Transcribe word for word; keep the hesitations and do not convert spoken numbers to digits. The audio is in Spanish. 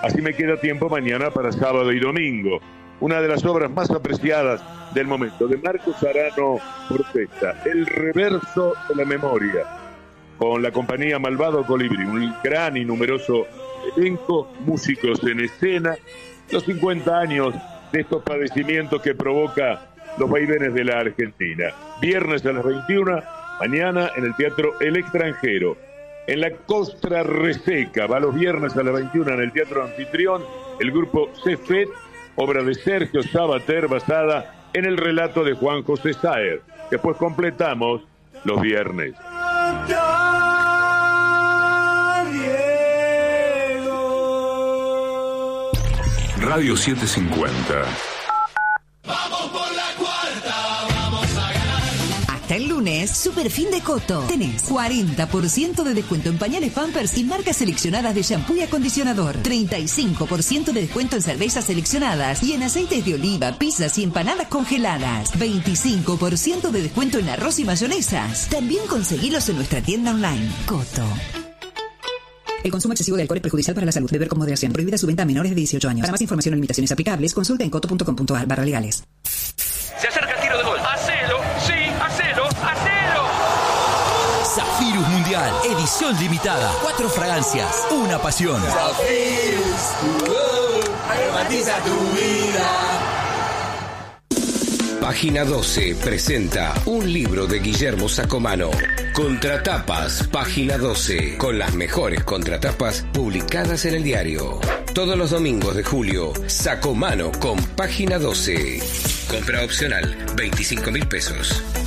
Así me queda tiempo mañana para sábado y domingo. Una de las obras más apreciadas del momento, de Marcos Arano Portesta, El reverso de la memoria, con la compañía Malvado Colibrí, un gran y numeroso elenco, músicos en escena, los cincuenta años de estos padecimientos que provoca los vaivenes de la Argentina. Viernes a las veintiuna, mañana en el Teatro El Extranjero. En la Costra Reseca, va los viernes a las veintiuna en el Teatro Anfitrión, el grupo Cefet, obra de Sergio Sabater basada en el relato de Juan José Saer. Después completamos los viernes. Radio setecientos cincuenta. Vamos por la cuarta, vamos a ganar. Hasta el lunes, super fin de Coto. Tenés cuarenta por ciento de descuento en pañales Pampers y marcas seleccionadas de shampoo y acondicionador. treinta y cinco por ciento de descuento en cervezas seleccionadas y en aceites de oliva, pizzas y empanadas congeladas. veinticinco por ciento de descuento en arroz y mayonesas. También conseguilos en nuestra tienda online. Coto. El consumo excesivo de alcohol es perjudicial para la salud. Beber con moderación. Prohibida su venta a menores de dieciocho años. Para más información o limitaciones aplicables, consulta en coto punto com punto ar barra legales. Se acerca el tiro de gol. ¡Hacelo! ¡Sí! ¡Hacelo! ¡Hacelo! Zafirus Mundial, edición limitada. Cuatro fragancias, una pasión. Zafirus, tu gol, aromatiza tu vida. Página doce presenta un libro de Guillermo Sacomano. Contratapas, Página doce, con las mejores contratapas publicadas en el diario. Todos los domingos de julio, Sacomano con Página doce. Compra opcional, veinticinco mil pesos.